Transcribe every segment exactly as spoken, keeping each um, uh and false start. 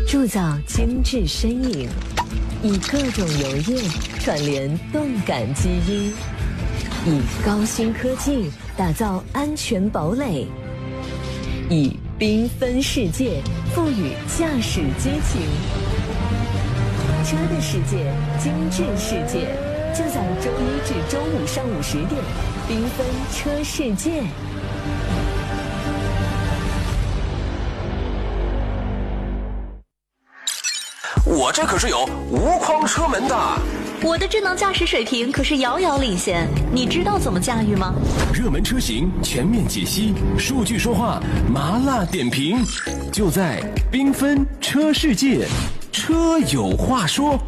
铸造精致身影，以各种油液串联动感基因，以高新科技打造安全堡垒，以缤纷世界赋予驾驶激情。车的世界，精致世界，就在周一至周五上午十点，缤纷车世界。 我这可是有无框车门的， 我的智能驾驶水平可是遥遥领先，你知道怎么驾驭吗？ 热门车型全面解析，数据说话，麻辣点评，就在缤纷车世界，车有话说。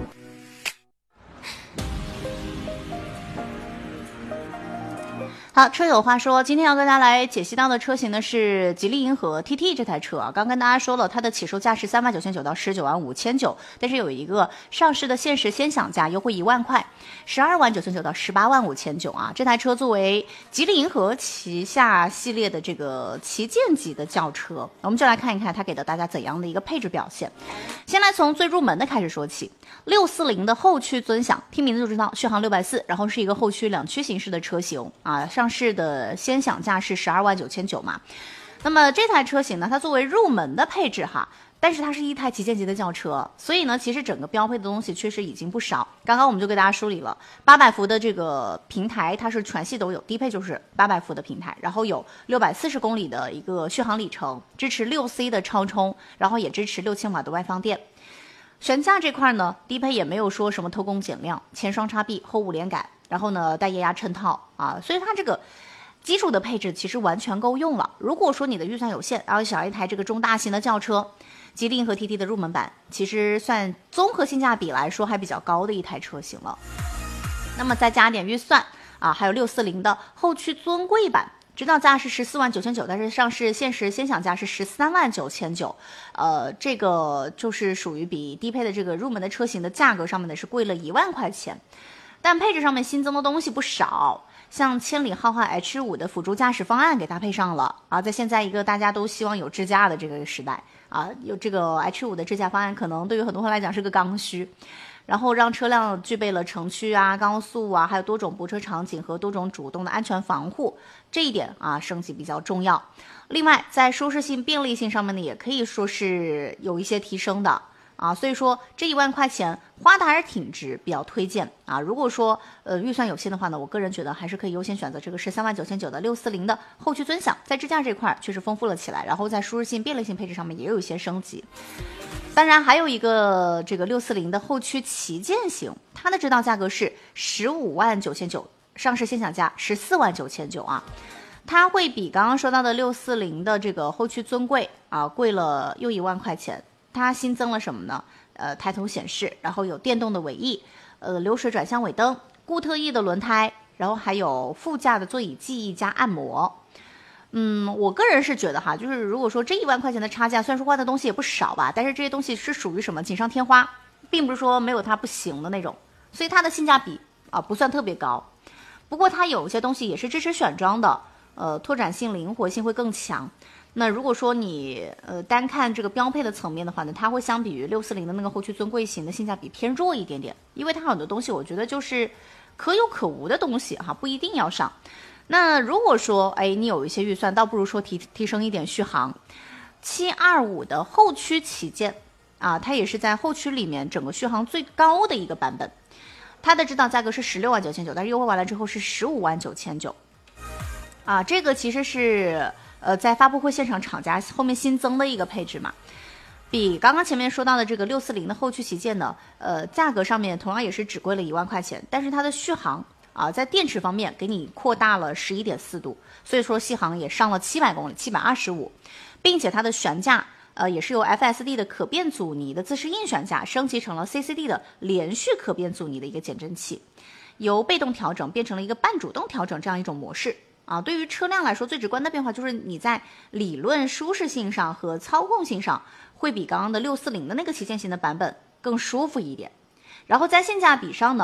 好，车友话说，今天要跟大家来解析到的车型呢是吉利银河 T T 这台车啊。刚跟大家说了，它的起售价是三万九千九到十九万五千九，但是有一个上市的限时先享价优惠一万块，十二万九千九到十八万五千九啊。这台车作为吉利银河旗下系列的这个旗舰级的轿车，我们就来看一看它给了大家怎样的一个配置表现。先来从最入门的开始说起，六四零的后驱尊享，听名字就知道续航六百四，然后是一个后驱两驱形式的车型啊。上市的先享价是十二万九千九嘛，那么这台车型呢，它作为入门的配置哈，但是它是一台旗舰级的轿车，所以呢，其实整个标配的东西确实已经不少。刚刚我们就给大家梳理了八百伏的这个平台，它是全系都有，低配就是八百伏的平台，然后有六百四十公里的一个续航里程，支持六 C 的超充，然后也支持六千瓦的外放电。悬架这块呢，低配也没有说什么偷工减料，前双叉臂，后五连杆，然后呢带液压衬套啊，所以它这个基础的配置其实完全够用了。如果说你的预算有限，然后想一台这个中大型的轿车，吉利银河 T T 的入门版其实算综合性价比来说还比较高的一台车型了。那么再加点预算啊，还有六四零的后驱尊贵版，指导价是十四万九千九，但是上市限时先享价是十三万九千九，呃，这个就是属于比低配的这个入门的车型的价格上面呢是贵了一万块钱，但配置上面新增的东西不少，像千里浩瀚 H 五 的辅助驾驶方案给搭配上了啊，在现在一个大家都希望有智驾的这个时代啊，有这个 H 五 的智驾方案可能对于很多人来讲是个刚需。然后让车辆具备了城区啊、高速啊，还有多种泊车场景和多种主动的安全防护，这一点啊升级比较重要。另外，在舒适性、便利性上面呢，也可以说是有一些提升的啊。所以说这一万块钱花的还是挺值，比较推荐啊。如果说呃预算有限的话呢，我个人觉得还是可以优先选择这个十三万九千九的六四零的后驱尊享，在支架这块确实丰富了起来，然后在舒适性、便利性配置上面也有一些升级。当然还有一个这个六四零的后驱旗舰型，它的指导价格是十五万九千九，上市先享价十四万九千九啊，它会比刚刚说到的六四零的这个后驱尊贵啊贵了又一万块钱。它新增了什么呢？呃，抬头显示，然后有电动的尾翼，呃，流水转向尾灯，固特异的轮胎，然后还有副驾的座椅记忆加按摩。嗯，我个人是觉得哈，就是如果说这一万块钱的差价，虽然说换的东西也不少吧，但是这些东西是属于什么锦上添花，并不是说没有它不行的那种，所以它的性价比啊不算特别高。不过它有些东西也是支持选装的，呃，拓展性、灵活性会更强。那如果说你呃单看这个标配的层面的话呢，它会相比于六四零的那个后驱尊贵型的性价比偏弱一点点，因为它很多东西我觉得就是可有可无的东西哈，不一定要上。那如果说哎你有一些预算，倒不如说提提升一点续航。七二五的后驱旗舰啊，它也是在后驱里面整个续航最高的一个版本，它的指导价格是十六万九千九，但是优惠完了之后是十五万九千九啊，这个其实是呃在发布会现场厂家后面新增的一个配置嘛，比刚刚前面说到的这个六四零的后驱旗舰呢，呃价格上面同样也是只贵了一万块钱，但是它的续航啊，在电池方面给你扩大了 十一点四度，所以说续航也上了七百公里，七百二十五，并且它的悬架呃也是由 F S D 的可变阻尼的自适应悬架升级成了 C C D 的连续可变阻尼的一个减震器，由被动调整变成了一个半主动调整这样一种模式啊。对于车辆来说，最直观的变化就是你在理论舒适性上和操控性上会比刚刚的六四零的那个旗舰型的版本更舒服一点，然后在性价比上呢。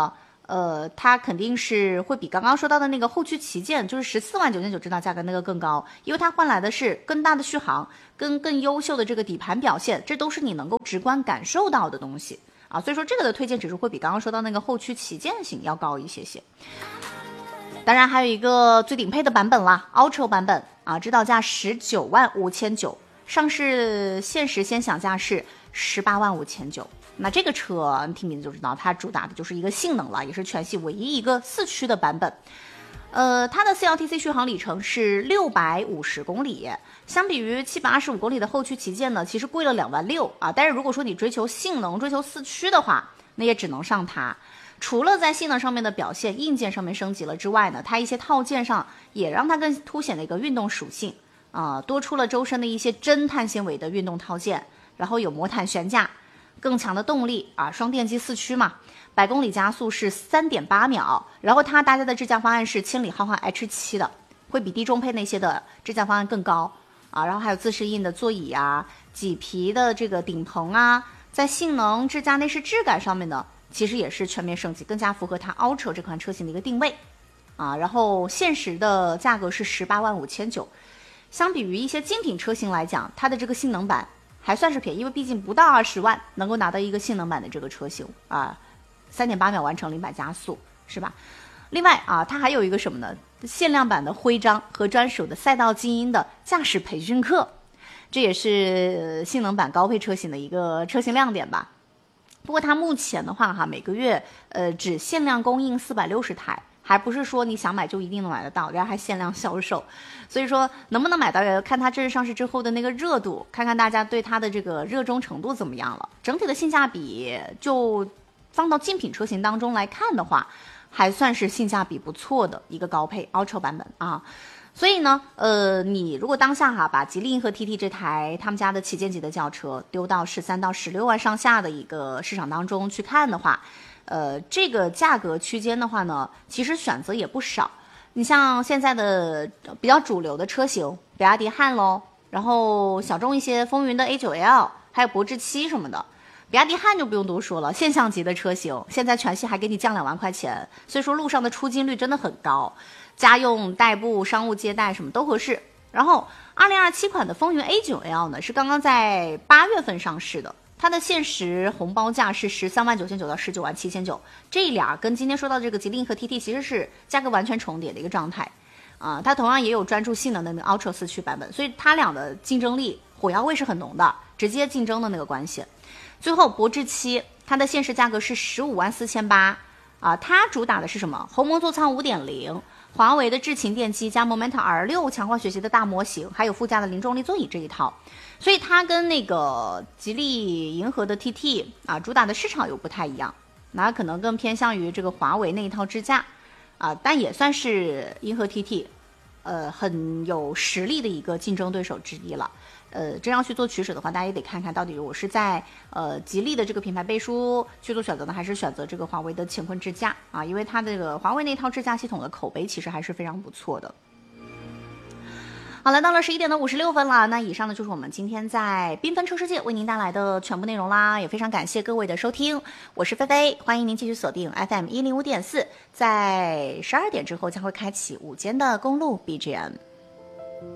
呃，它肯定是会比刚刚说到的那个后驱旗舰，就是十四万九千九指导价格那个更高，因为它换来的是更大的续航，跟更优秀的这个底盘表现，这都是你能够直观感受到的东西啊。所以说这个的推荐指数会比刚刚说到那个后驱旗舰型要高一些些。当然还有一个最顶配的版本啦 ，Ultra 版本啊，指导价十九万五千九，上市限时先享价是十八万五千九。那这个车你听名字就知道，它主打的就是一个性能了，也是全系唯一一个四驱的版本。呃，它的 C L T C 续航里程是六百五十公里，相比于七百二十五公里的后驱旗舰呢，其实贵了两万六啊。但是如果说你追求性能、追求四驱的话，那也只能上它。除了在性能上面的表现、硬件上面升级了之外呢，它一些套件上也让它更凸显了一个运动属性啊、呃，多出了周身的一些真碳纤维的运动套件，然后有魔毯悬架。更强的动力啊，双电机四驱嘛，百公里加速是 三点八秒，然后它搭载的智驾方案是千里豪华 H 七 的，会比低中配那些的智驾方案更高啊，然后还有自适应的座椅啊，麂皮的这个顶棚啊，在性能、智驾内饰质感上面呢，其实也是全面升级，更加符合它 Ultra 这款车型的一个定位啊，然后限时的价格是十八万五千九，相比于一些精品车型来讲，它的这个性能版还算是便宜，因为毕竟不到二十万能够拿到一个性能版的这个车型啊，三点八秒完成零百加速，是吧？另外啊，它还有一个什么呢？限量版的徽章和专属的赛道精英的驾驶培训课，这也是性能版高配车型的一个车型亮点吧。不过它目前的话哈，每个月呃只限量供应四百六十台。还不是说你想买就一定能买得到，然后还限量销售，所以说能不能买到也要看它正式上市之后的那个热度，看看大家对它的这个热衷程度怎么样了。整体的性价比就放到精品车型当中来看的话，还算是性价比不错的一个高配 Ultra 版本啊。所以呢，呃，你如果当下哈把吉利银河 T T 这台他们家的旗舰级的轿车丢到十三到十六万上下的一个市场当中去看的话，呃，这个价格区间的话呢，其实选择也不少。你像现在的比较主流的车型，比亚迪汉喽，然后小众一些风云的 A 九 L， 还有博智七什么的。比亚迪汉就不用多说了，现象级的车型，现在全系还给你降两万块钱，所以说路上的出金率真的很高，家用代步、商务接待什么都合适。然后二零二七款的风云 A 九 L 呢，是刚刚在八月份上市的。它的限时红包价是十三万九千九到十九万七千九，这俩跟今天说到这个吉利和 T T 其实是价格完全重叠的一个状态，啊、呃，它同样也有专注性能的那个 Ultra 四驱版本，所以它俩的竞争力火药味是很浓的，直接竞争的那个关系。最后博智七，它的限时价格是十五万四千八，啊，它主打的是什么？鸿蒙座舱 五点零。华为的智擎电机加 Momentum R 六 强化学习的大模型，还有附加的零重力座椅这一套，所以它跟那个吉利银河的 T T 啊，主打的市场又不太一样，那可能更偏向于这个华为那一套支架啊，但也算是银河 T T 呃很有实力的一个竞争对手之一了。呃，真要去做取舍的话，大家也得看看到底我是在呃吉利的这个品牌背书去做选择呢，还是选择这个华为的乾坤支架啊？因为它这个华为那套支架系统的口碑其实还是非常不错的。好，来到了十一点的五十六分了，那以上呢就是我们今天在缤纷车世界为您带来的全部内容啦，也非常感谢各位的收听，我是菲菲，欢迎您继续锁定 F M 一零五点四，在十二点之后将会开启午间的公路 B G M。